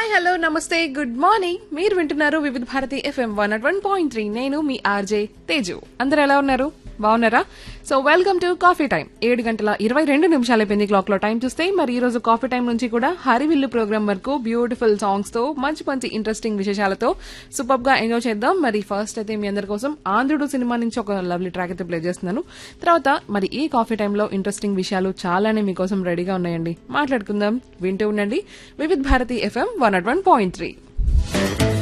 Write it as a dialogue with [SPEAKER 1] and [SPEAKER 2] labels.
[SPEAKER 1] Hello నమస్తే good morning. మీరు వింటున్నారు వివిధ భారతి ఎఫ్ఎం 101.3. నేను మీ ఆర్జే తేజు. అందరూ ఎలా ఉన్నారు? బాగున్నారా? So welcome to coffee time. 7:22 అయిపోయింది క్లాక్ లో. టైం చూస్తే మరి ఈ రోజు కాఫీ టైం నుంచి కూడా హరివిల్లు ప్రోగ్రామ్ వరకు బ్యూటిఫుల్ సాంగ్స్ తో మంచి మంచి ఇంట్రెస్టింగ్ విశేషాలతో సూపర్ గా ఎంజాయ్ చేద్దాం. మరి ఫస్ట్ అయితే మీ అందరి కోసం ఆంధ్రుడు సినిమా నుంచి ఒక లవ్లీ ట్రాక్ అయితే ప్లే చేస్తున్నాను. తర్వాత మరి ఈ కాఫీ టైంలో ఇంట్రెస్టింగ్ విషయాలు చాలానే మీకోసం రెడీగా ఉన్నాయండి. మాట్లాడుకుందాం, వింటూ ఉండండి వివిధ భారతి ఎఫ్ఎం 101.3.